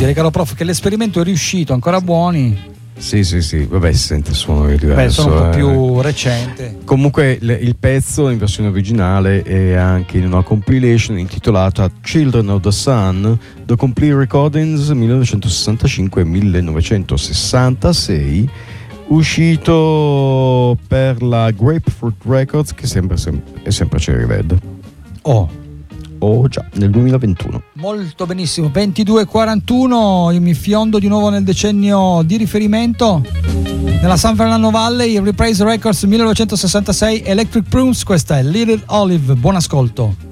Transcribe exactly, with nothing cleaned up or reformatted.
direi, caro prof, che l'esperimento è riuscito, ancora buoni. Sì, sì, sì, vabbè, si sente il suono è diverso. Beh, sono un po' eh. più recente. Comunque il, il pezzo in versione originale è anche in una compilation intitolata Children of the Sun, The Complete Recordings millenovecentosessantacinque millenovecentosessantasei, uscito per la Grapefruit Records, che sempre, sempre, è sempre Cherry Red. Oh. Oh già, nel duemilaventuno. Molto benissimo, ventidue e quarantuno, io mi fiondo di nuovo nel decennio di riferimento, nella San Fernando Valley, Reprise Records millenovecentosessantasei, Electric Prunes, questa è Little Olive, buon ascolto.